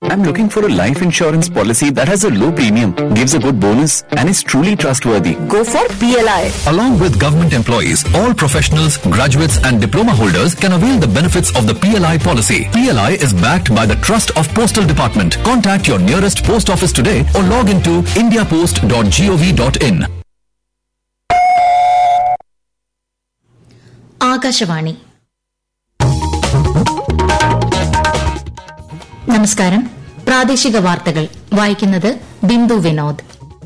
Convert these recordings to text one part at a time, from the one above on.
I'm looking for a life insurance policy that has a low premium, gives a good bonus, and is truly trustworthy. Go for PLI. Along with government employees, all professionals, graduates, and diploma holders can avail the benefits of the PLI policy. PLI is backed by the Trust of Postal Department. Contact your nearest post office today or log into indiapost.gov.in. Akashvani. നമസ്കാരം. പ്രാദേശിക വാർത്തകൾ വായിക്കുന്നത് ബിന്ദു വിനോദ്.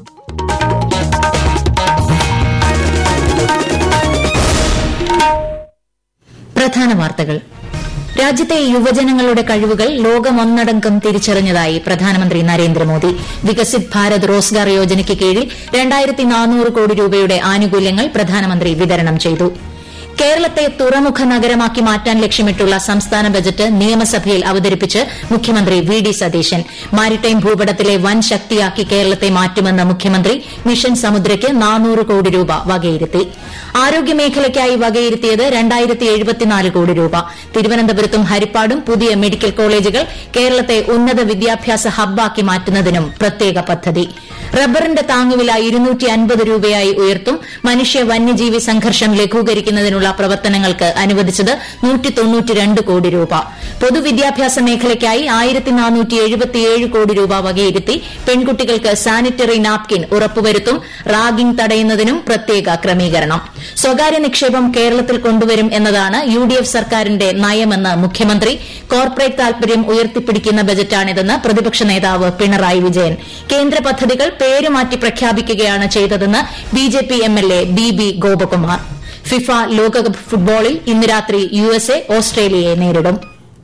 പ്രധാന വാർത്തകൾ. രാജ്യത്തെ യുവജനങ്ങളുടെ കഴിവുകൾ ലോകമൊന്നടങ്കം തിരിച്ചറിഞ്ഞതായി പ്രധാനമന്ത്രി നരേന്ദ്രമോദി. വികസിത് ഭാരത് റോസ്ഗാർ യോജനയ്ക്ക് കീഴിൽ 2400 കോടി രൂപയുടെ ആനുകൂല്യങ്ങൾ പ്രധാനമന്ത്രി വിതരണം ചെയ്തു. കേരളത്തെ തുറമുഖ നഗരമാക്കി മാറ്റാൻ ലക്ഷ്യമിട്ടുള്ള സംസ്ഥാന ബജറ്റ് നിയമസഭയിൽ അവതരിപ്പിച്ച് മുഖ്യമന്ത്രി വി ഡി സതീശൻ. മാരിടൈം ഭൂപടത്തിലെ വൻ ശക്തിയാക്കി കേരളത്തെ മാറ്റുമെന്ന് മുഖ്യമന്ത്രി. മിഷൻ സമുദ്രയ്ക്ക് 400 കോടി രൂപ വകയിരുത്തി. ആരോഗ്യമേഖലയ്ക്കായി വകയിരുത്തിയത് 2074 കോടി രൂപ. തിരുവനന്തപുരത്തും ഹരിപ്പാടും പുതിയ മെഡിക്കൽ കോളേജുകൾ. കേരളത്തെ ഉന്നത വിദ്യാഭ്യാസ ഹബ്ബാക്കി മാറ്റുന്നതിനും പ്രത്യേക പദ്ധതി. റബ്ബറിന്റെ താങ്ങുവില 250 രൂപയായി ഉയർത്തും. മനുഷ്യ വന്യജീവി സംഘർഷം ലഘൂകരിക്കുന്നതിനുള്ള പ്രവർത്തനങ്ങൾക്ക് അനുവദിച്ചത് 192 കോടി രൂപ. പൊതുവിദ്യാഭ്യാസ മേഖലയ്ക്കായി 1477 കോടി രൂപ വകയിരുത്തി. പെൺകുട്ടികൾക്ക് സാനിറ്ററി നാപ്കിൻ ഉറപ്പുവരുത്തും. റാഗിംഗ് തടയുന്നതിനും പ്രത്യേക ക്രമീകരണം. സ്വകാര്യ നിക്ഷേപം കേരളത്തിൽ കൊണ്ടുവരും എന്നതാണ് UDF സർക്കാരിന്റെ നയമെന്ന് മുഖ്യമന്ത്രി. കോർപ്പറേറ്റ് താൽപര്യം ഉയർത്തിപ്പിടിക്കുന്ന ബജറ്റാണിതെന്ന് പ്രതിപക്ഷ നേതാവ് പിണറായി വിജയൻ. കേന്ദ്ര പദ്ധതികൾ പേരുമാറ്റി പ്രഖ്യാപിക്കുകയാണ് ചെയ്തതെന്ന് BJP MLA BB Gopakumar. FIFA ലോകകപ്പ് ഫുട്ബോളിൽ ഇന്ന് രാത്രി USA ഓസ്ട്രേലിയയെ നേരിടും.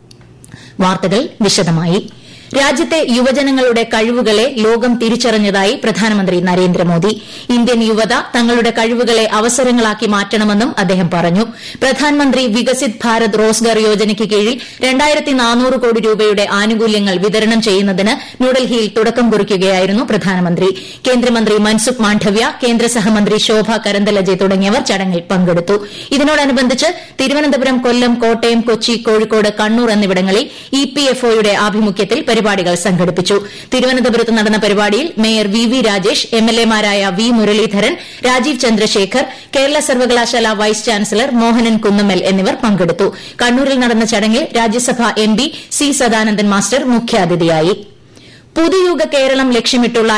വാർത്തകൾ വിശദമായി. രാജ്യത്തെ യുവജനങ്ങളുടെ കഴിവുകളെ ലോകം തിരിച്ചറിഞ്ഞതായി പ്രധാനമന്ത്രി നരേന്ദ്രമോദി. ഇന്ത്യൻ യുവത തങ്ങളുടെ കഴിവുകളെ അവസരങ്ങളാക്കി മാറ്റണമെന്നും അദ്ദേഹം പറഞ്ഞു. പ്രധാനമന്ത്രി വികസിത് ഭാരത് റോസ്ഗാർ യോജനയ്ക്ക് കീഴിൽ 2400 കോടി രൂപയുടെ ആനുകൂല്യങ്ങൾ വിതരണം ചെയ്യുന്നതിന് ന്യൂഡൽഹിയിൽ തുടക്കം കുറിക്കുകയായിരുന്നു പ്രധാനമന്ത്രി. കേന്ദ്രമന്ത്രി മൻസുഖ് മാണ്ഡവ്യ, കേന്ദ്ര സഹമന്ത്രി ശോഭ കരന്തലജെ തുടങ്ങിയവർ ചടങ്ങിൽ പങ്കെടുത്തു. ഇതിനോടനുബന്ധിച്ച് തിരുവനന്തപുരം, കൊല്ലം, കോട്ടയം, കൊച്ചി, കോഴിക്കോട്, കണ്ണൂർ എന്നിവിടങ്ങളിൽ EPFOയുടെ ആഭിമുഖ്യത്തിൽ പരിപാടികൾ സംഘടിപ്പിച്ചു. തിരുവനന്തപുരത്ത് നടന്ന പരിപാടിയിൽ mayor VV Rajesh, MLAമാരായ V Muraleedharan, Rajeev Chandrasekhar, Kerala സർവകലാശാല വൈസ് ചാൻസലർ മോഹനൻ കുന്നമ്മൽ എന്നിവർ പങ്കെടുത്തു. കണ്ണൂരിൽ നടന്ന ചടങ്ങിൽ രാജ്യസഭാ MP C സദാനന്ദൻ മാസ്റ്റർ മുഖ്യാതിഥിയായി. പുതുയുഗ കേരളം ലക്ഷ്യമിട്ടുള്ള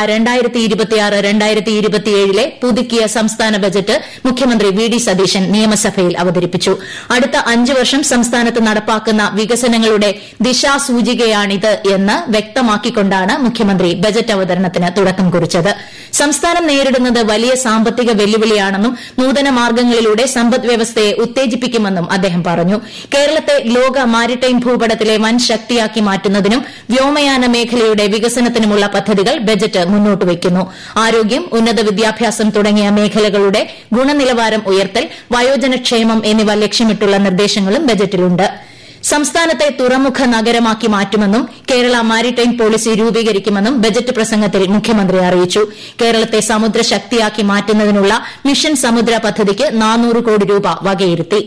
2026-2027 പുതുക്കിയ സംസ്ഥാന ബജറ്റ് മുഖ്യമന്ത്രി വി ഡി സതീശൻ നിയമസഭയിൽ അവതരിപ്പിച്ചു. അടുത്ത 5 വർഷം സംസ്ഥാനത്ത് നടപ്പാക്കുന്ന വികസനങ്ങളുടെ ദിശാസൂചികയാണിത് എന്ന് വ്യക്തമാക്കിക്കൊണ്ടാണ് മുഖ്യമന്ത്രി ബജറ്റ് അവതരണത്തിന് തുടക്കം കുറിച്ചത്. സംസ്ഥാനം നേരിടുന്നത് വലിയ സാമ്പത്തിക വെല്ലുവിളിയാണെന്നും നൂതന മാർഗ്ഗങ്ങളിലൂടെ സമ്പദ്വ്യവസ്ഥയെ ഉത്തേജിപ്പിക്കുമെന്നും അദ്ദേഹം പറഞ്ഞു. കേരളത്തെ ലോക മാരിടൈം ഭൂപടത്തിലെ വൻ ശക്തിയാക്കി മാറ്റുന്നതിനും വ്യോമയാന മേഖലയുടെ വികസനത്തിനുമുള്ള പദ്ധതികൾ ബജറ്റ് മുന്നോട്ട് വയ്ക്കുന്നു. ആരോഗ്യം, ഉന്നത വിദ്യാഭ്യാസം തുടങ്ങിയ മേഖലകളുടെ ഗുണനിലവാരം ഉയർത്തൽ, വയോജനക്ഷേമം എന്നിവ ലക്ഷ്യമിട്ടുള്ള നിർദ്ദേശങ്ങളും ബജറ്റിലുണ്ട്. സംസ്ഥാനത്തെ തുറമുഖ നഗരമാക്കി മാറ്റുമെന്നും കേരള മാരിടൈം പോളിസി രൂപീകരിക്കുമെന്നും ബജറ്റ് പ്രസംഗത്തിൽ മുഖ്യമന്ത്രി അറിയിച്ചു. കേരളത്തെ സമുദ്ര ശക്തിയാക്കി മാറ്റുന്നതിനുള്ള മിഷൻ സമുദ്ര പദ്ധതിക്ക് 400 കോടി രൂപ വകയിരുത്തി.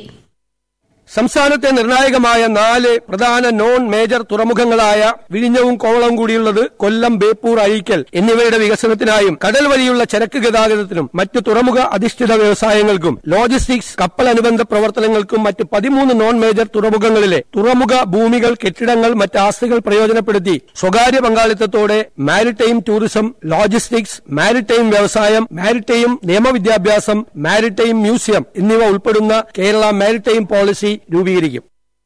സംസ്ഥാനത്തെ നിർണായകമായ 4 പ്രധാന നോൺ മേജർ തുറമുഖങ്ങളായ വിഴിഞ്ഞവും കോവളവും കൂടിയുള്ളത് കൊല്ലം, ബേപ്പൂർ, അഴീക്കൽ എന്നിവയുടെ വികസനത്തിനായും കടൽ വഴിയുള്ള ചരക്ക് ഗതാഗതത്തിനും മറ്റ് തുറമുഖ അധിഷ്ഠിത വ്യവസായങ്ങൾക്കും ലോജിസ്റ്റിക്സ്, കപ്പൽ അനുബന്ധ പ്രവർത്തനങ്ങൾക്കും മറ്റ് 13 നോൺ മേജർ തുറമുഖങ്ങളിലെ തുറമുഖ ഭൂമികൾ, കെട്ടിടങ്ങൾ, മറ്റ് ആസ്തികൾ പ്രയോജനപ്പെടുത്തി സ്വകാര്യ പങ്കാളിത്തത്തോടെ മാരിടൈം ടൂറിസം, ലോജിസ്റ്റിക്സ്, മാരിടൈം വ്യവസായം, മാരിടൈം നിയമവിദ്യാഭ്യാസം, മാരിടൈം മ്യൂസിയം എന്നിവ ഉൾപ്പെടുന്ന കേരള മാരിടൈം പോളിസി രൂപീകരിക്കും.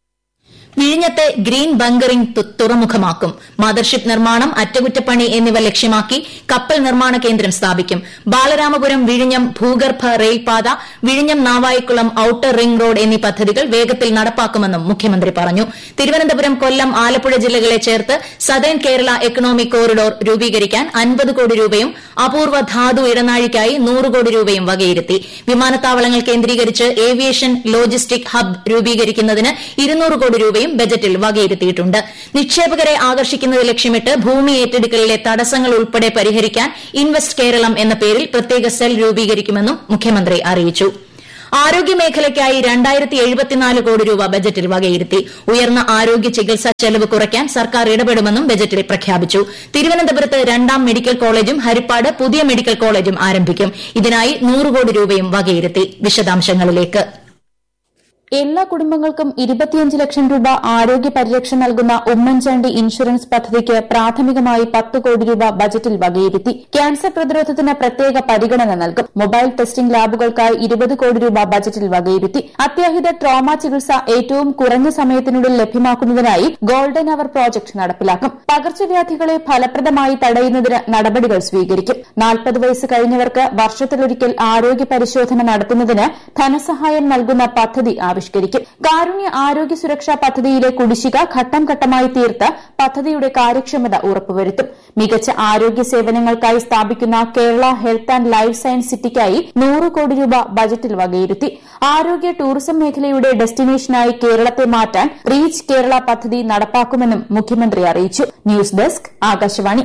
വിഴിഞ്ഞത്തെ ഗ്രീൻ ബങ്കറിംഗ് തുറമുഖമാക്കും. മദർഷിപ്പ് നിർമ്മാണം, അറ്റകുറ്റപ്പണി എന്നിവ ലക്ഷ്യമാക്കി കപ്പൽ നിർമ്മാണ കേന്ദ്രം സ്ഥാപിക്കും. ബാലരാമപുരം വിഴിഞ്ഞം ഭൂഗർഭ റെയിൽപാത, വിഴിഞ്ഞം നാവായിക്കുളം ഔട്ടർ റിംഗ് റോഡ് എന്നീ പദ്ധതികൾ വേഗത്തിൽ നടപ്പാക്കുമെന്നും മുഖ്യമന്ത്രി പറഞ്ഞു. തിരുവനന്തപുരം, കൊല്ലം, ആലപ്പുഴ ജില്ലകളെ ചേർത്ത് സതേൺ കേരള എക്കണോമിക് കോറിഡോർ രൂപീകരിക്കാൻ 50 കോടി രൂപയും അപൂർവ ധാതു ഇടനാഴിക്കായി 100 കോടി രൂപയും വകയിരുത്തി. വിമാനത്താവളങ്ങൾ കേന്ദ്രീകരിച്ച് ഏവിയേഷൻ ലോജിസ്റ്റിക് ഹബ് രൂപീകരിക്കുന്നതിന് 200 കോടി രൂപയും ബജറ്റിൽ വകയിരുത്തിയിട്ടുണ്ട്. നിക്ഷേപകരെ ആകർഷിക്കുന്നത് ലക്ഷ്യമിട്ട് ഭൂമി ഏറ്റെടുക്കലിലെ തടസ്സങ്ങൾ ഉൾപ്പെടെ പരിഹരിക്കാൻ ഇൻവെസ്റ്റ് കേരളം എന്ന പേരിൽ പ്രത്യേക സെൽ രൂപീകരിക്കുമെന്നും മുഖ്യമന്ത്രി അറിയിച്ചു. ആരോഗ്യമേഖലയ്ക്കായി 2074 കോടി രൂപ ബജറ്റിൽ വകയിരുത്തി. ഉയർന്ന ആരോഗ്യ ചികിത്സാ ചെലവ് കുറയ്ക്കാൻ സർക്കാർ ഇടപെടുമെന്നും ബജറ്റിൽ പ്രഖ്യാപിച്ചു. തിരുവനന്തപുരത്ത് 2ാം മെഡിക്കൽ കോളേജും ഹരിപ്പാട് പുതിയ മെഡിക്കൽ കോളേജും ആരംഭിക്കും. ഇതിനായി 100 കോടി രൂപയും വകയിരുത്തി. വിശദാംശങ്ങളിലേക്ക്. എല്ലാ കുടുംബങ്ങൾക്കും 25 ലക്ഷം രൂപ ആരോഗ്യ പരിരക്ഷ നൽകുന്ന ഉമ്മൻചാണ്ടി ഇൻഷുറൻസ് പദ്ധതിക്ക് പ്രാഥമികമായി 10 കോടി രൂപ ബജറ്റിൽ വകയിരുത്തി. ക്യാൻസർ പ്രതിരോധത്തിന് പ്രത്യേക പരിഗണന നൽകും. മൊബൈൽ ടെസ്റ്റിംഗ് ലാബുകൾക്കായി 20 കോടി രൂപ ബജറ്റിൽ വകയിരുത്തി. അത്യാഹിത ട്രോമ ചികിത്സ ഏറ്റവും കുറഞ്ഞ സമയത്തിനുള്ളിൽ ലഭ്യമാക്കുന്നതിനായി ഗോൾഡൻ അവർ പ്രോജക്ട് നടപ്പിലാക്കും. പകർച്ചവ്യാധികളെ ഫലപ്രദമായി തടയുന്നതിന് നടപടികൾ സ്വീകരിക്കും. 40 വയസ്സ് കഴിഞ്ഞവർക്ക് വർഷത്തിലൊരിക്കൽ ആരോഗ്യ പരിശോധന നടത്തുന്നതിന് ധനസഹായം നൽകുന്ന പദ്ധതി ആവിഷ്കരിക്കും. കാരുണ്യ ആരോഗ്യ സുരക്ഷാ പദ്ധതിയിലെ കുടിശ്ശിക ഘട്ടം ഘട്ടമായി തീർത്ത് പദ്ധതിയുടെ കാര്യക്ഷമത ഉറപ്പുവരുത്തും. മികച്ച ആരോഗ്യ സേവനങ്ങൾക്കായി സ്ഥാപിക്കുന്ന Kerala health and life science സിറ്റിക്കായി 100 കോടി രൂപ ബജറ്റിൽ വകയിരുത്തി. ആരോഗ്യ ടൂറിസം മേഖലയുടെ ഡെസ്റ്റിനേഷനായി കേരളത്തെ മാറ്റാൻ റീച്ച് കേരള പദ്ധതി നടപ്പാക്കുമെന്നും മുഖ്യമന്ത്രി അറിയിച്ചു. News desk Akashvani.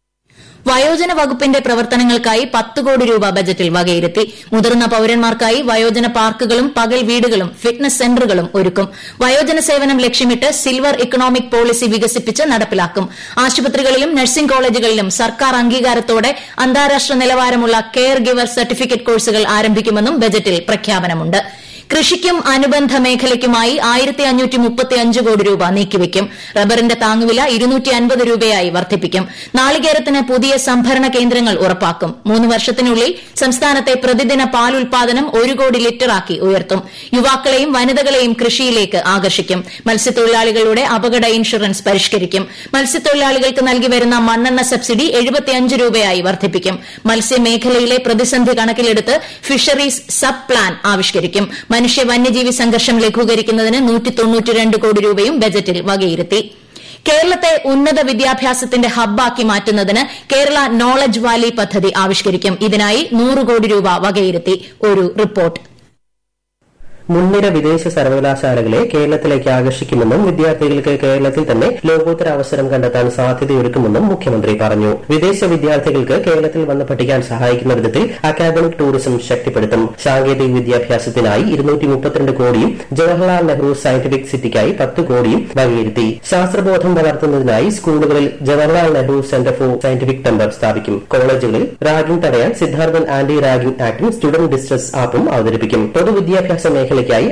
വയോജന വകുപ്പിന്റെ പ്രവർത്തനങ്ങൾക്കായി 10 കോടി രൂപ ബജറ്റിൽ വകയിരുത്തി. മുതിർന്ന പൌരന്മാർക്കായി വയോജന പാർക്കുകളും പകൽ വീടുകളും ഫിറ്റ്നസ് സെന്ററുകളും ഒരുക്കും. വയോജന സേവനം ലക്ഷ്യമിട്ട് സിൽവർ ഇക്കണോമിക് പോളിസി വികസിപ്പിച്ച് നടപ്പിലാക്കും. ആശുപത്രികളിലും നഴ്സിംഗ് കോളേജുകളിലും സർക്കാർ അംഗീകാരത്തോടെ അന്താരാഷ്ട്ര നിലവാരമുള്ള കെയർ ഗിവർ സർട്ടിഫിക്കറ്റ് കോഴ്സുകൾ ആരംഭിക്കുമെന്നും ബജറ്റിൽ പ്രഖ്യാപനമുണ്ട്. കൃഷിക്കും അനുബന്ധ മേഖലയ്ക്കുമായി 1535 കോടി രൂപ നീക്കിവയ്ക്കും. റബ്ബറിന്റെ താങ്ങുവില 250 രൂപയായി വർദ്ധിപ്പിക്കും. നാളികേരത്തിന് പുതിയ സംഭരണ കേന്ദ്രങ്ങൾ ഉറപ്പാക്കും. 3 വർഷത്തിനുള്ളിൽ സംസ്ഥാനത്തെ പ്രതിദിന പാൽ ഉൽപാദനം 1 കോടി ലിറ്ററാക്കി ഉയർത്തും. യുവാക്കളെയും വനിതകളെയും കൃഷിയിലേക്ക് ആകർഷിക്കും. മത്സ്യത്തൊഴിലാളികളുടെ അപകട ഇൻഷുറൻസ് പരിഷ്കരിക്കും. മത്സ്യത്തൊഴിലാളികൾക്ക് നൽകിവരുന്ന മണ്ണെണ്ണ സബ്സിഡി 75 രൂപയായി വർദ്ധിപ്പിക്കും. മത്സ്യമേഖലയിലെ പ്രതിസന്ധി കണക്കിലെടുത്ത് ഫിഷറീസ് സബ് പ്ലാൻ ആവിഷ്കരിക്കും. മനുഷ്യ വന്യജീവി സംഘർഷം ലഘൂകരിക്കുന്നതിന് 192 കോടി രൂപയും ബജറ്റിൽ വകയിരുത്തി. കേരളത്തെ ഉന്നത വിദ്യാഭ്യാസത്തിന്റെ ഹബ്ബാക്കി മാറ്റുന്നതിന് കേരള നോളജ് വാലി പദ്ധതി ആവിഷ്കരിക്കും. ഇതിനായി 100 കോടി രൂപ വകയിരുത്തി. ഒരു റിപ്പോർട്ട്. മുൻനിര വിദേശ സർവകലാശാലകളെ കേരളത്തിലേക്ക് ആകർഷിക്കുമെന്നും വിദ്യാർത്ഥികൾക്ക് കേരളത്തിൽ തന്നെ ലോകോത്തര അവസരം കണ്ടെത്താൻ സാധ്യതയൊരുക്കുമെന്നും മുഖ്യമന്ത്രി പറഞ്ഞു. വിദേശ വിദ്യാർത്ഥികൾക്ക് കേരളത്തിൽ വന്ന് പഠിക്കാൻ സഹായിക്കുന്ന വിധത്തിൽ അക്കാദമിക് ടൂറിസം ശക്തിപ്പെടുത്തും. സാങ്കേതിക വിദ്യാഭ്യാസത്തിനായി 232 കോടിയും ജവഹർലാൽ നെഹ്റു സയന്റിഫിക് സിറ്റിക്കായി 10 കോടിയും വകയിരുത്തി. ശാസ്ത്രബോധം വളർത്തുന്നതിനായി സ്കൂളുകളിൽ Jawaharlal Nehru centre for scientific temper സ്ഥാപിക്കും. കോളേജുകളിൽ റാഗിംഗ് തടയാൻ Siddharthan anti ragging ആക്ടും student distress ആപ്പും അവതരിപ്പിക്കും. പൊതുവിദ്യാഭ്യാസ മേഖലയ്ക്കായി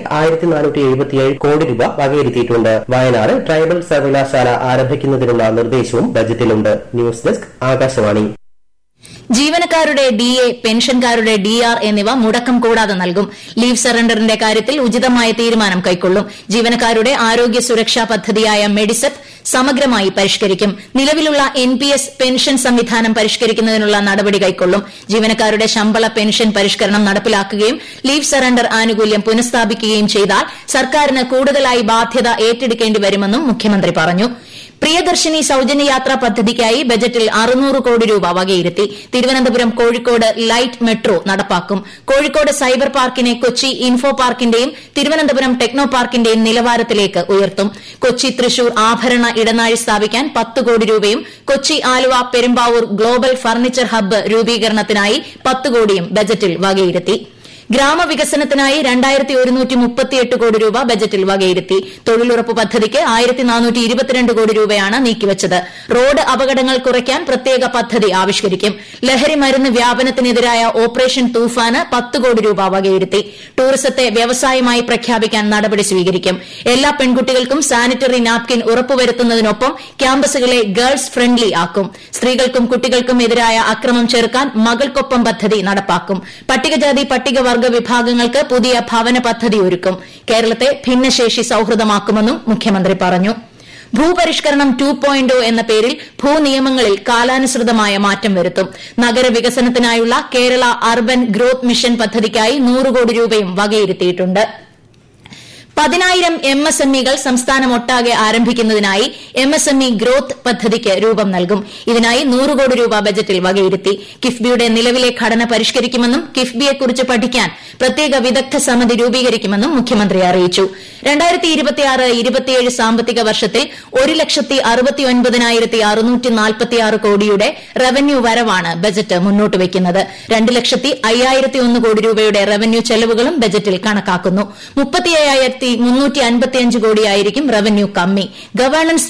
1477 കോടി രൂപ വകയിരുത്തിയിട്ടുണ്ട്. വയനാട് ട്രൈബൽ സർവകലാശാല ആരംഭിക്കുന്നതിനുള്ള നിർദ്ദേശവും ബജറ്റിലുണ്ട്. News desk Akashvani. ജീവനക്കാരുടെ ഡിഎ, പെൻഷൻകാരുടെ ഡിആർ എന്നിവ മുടക്കം കൂടാതെ നൽകും. ലീവ് സറണ്ടറിന്റെ കാര്യത്തിൽ ഉചിതമായ തീരുമാനം കൈക്കൊള്ളും. ജീവനക്കാരുടെ ആരോഗ്യ സുരക്ഷാ പദ്ധതിയായ മെഡിസെപ്പ് സമഗ്രമായി പരിഷ്കരിക്കും. നിലവിലുള്ള എൻപിഎസ് പെൻഷൻ സംവിധാനം പരിഷ്കരിക്കുന്നതിനുള്ള നടപടി കൈക്കൊള്ളും. ജീവനക്കാരുടെ ശമ്പള പെൻഷൻ പരിഷ്കരണം നടപ്പിലാക്കുകയും ലീവ് സറണ്ടർ ആനുകൂല്യം പുനഃസ്ഥാപിക്കുകയും ചെയ്താൽ സർക്കാരിന് കൂടുതലായി ബാധ്യത ഏറ്റെടുക്കേണ്ടി വരുമെന്നും മുഖ്യമന്ത്രി പറഞ്ഞു. പ്രിയദർശിനി സൌജന്യ യാത്രാ പദ്ധതിക്കായി ബജറ്റിൽ 600 കോടി രൂപ വകയിരുത്തി. തിരുവനന്തപുരം കോഴിക്കോട് ലൈറ്റ് മെട്രോ നടപ്പാക്കും. Kozhikode cyber പാർക്കിനെ Kochi info പാർക്കിന്റെയും Thiruvananthapuram techno പാർക്കിന്റെയും നിലവാരത്തിലേക്ക് ഉയർത്തും. കൊച്ചി തൃശൂർ ആഭരണ ഇടനാഴി സ്ഥാപിക്കാൻ 10 കോടി രൂപയും Kochi Aluva Perumbavoor global furniture hub രൂപീകരണത്തിനായി 10 കോടിയും ബജറ്റിൽ വകയിരുത്തി. ഗ്രാമവികസനത്തിനായി 2138 കോടി രൂപ ബജറ്റിൽ വകയിരുത്തി. തൊഴിലുറപ്പ് പദ്ധതിക്ക് 1422 കോടി രൂപയാണ് നീക്കിവച്ചത്. റോഡ് അപകടങ്ങൾ കുറയ്ക്കാൻ പ്രത്യേക പദ്ധതി ആവിഷ്കരിക്കും. ലഹരി മരുന്ന് വ്യാപനത്തിനെതിരായ ഓപ്പറേഷൻ തൂഫാന് 10 കോടി രൂപ വകയിരുത്തി. ടൂറിസത്തെ വ്യവസായമായി പ്രഖ്യാപിക്കാൻ നടപടി സ്വീകരിക്കും. എല്ലാ പെൺകുട്ടികൾക്കും സാനിറ്ററി നാപ്കിൻ ഉറപ്പുവരുത്തുന്നതിനൊപ്പം ക്യാമ്പസുകളെ ഗേൾസ് ഫ്രണ്ട്ലി ആക്കും. സ്ത്രീകൾക്കും കുട്ടികൾക്കും എതിരായ അക്രമം ചെറുക്കാൻ മകൾക്കൊപ്പം പദ്ധതി നടപ്പാക്കും. പട്ടികജാതി പട്ടികവർഗ വിഭാഗങ്ങൾക്ക് പുതിയ ഭവന പദ്ധതി ഒരുക്കും. കേരളത്തെ ഭിന്നശേഷി സൌഹൃദമാക്കുമെന്നും മുഖ്യമന്ത്രി പറഞ്ഞു. ഭൂപരിഷ്കരണം 2.0 എന്ന പേരിൽ ഭൂനിയമങ്ങളിൽ കാലാനുസൃതമായ മാറ്റം വരുത്തും. നഗരവികസനത്തിനായുള്ള കേരള അർബൻ ഗ്രോത്ത് മിഷൻ പദ്ധതിക്കായി 100 കോടി രൂപയും വകയിരുത്തിയിട്ടുണ്ട്. 10,000 MSMEകൾ സംസ്ഥാനമൊട്ടാകെ ആരംഭിക്കുന്നതിനായി MSME ഗ്രോത്ത് പദ്ധതിക്ക് രൂപം നൽകും. ഇതിനായി 100 കോടി രൂപ ബജറ്റിൽ വകയിരുത്തി. കിഫ്ബിയുടെ നിലവിലെ ഘടന പരിഷ്കരിക്കുമെന്നും കിഫ്ബിയെക്കുറിച്ച് പഠിക്കാൻ പ്രത്യേക വിദഗ്ധ സമിതി രൂപീകരിക്കുമെന്നും മുഖ്യമന്ത്രി അറിയിച്ചു. 2026-27 സാമ്പത്തിക വർഷത്തിൽ 1,69,646 കോടിയുടെ റവന്യൂ വരവാണ് ബജറ്റ് മുന്നോട്ട് വയ്ക്കുന്നത്. 2,05,001 കോടി രൂപയുടെ റവന്യൂ ചെലവുകളും ബജറ്റിൽ കണക്കാക്കുന്നു. 35,355 കോടിയായിരിക്കും റവന്യൂ കമ്മി. ഗവേണൻസ്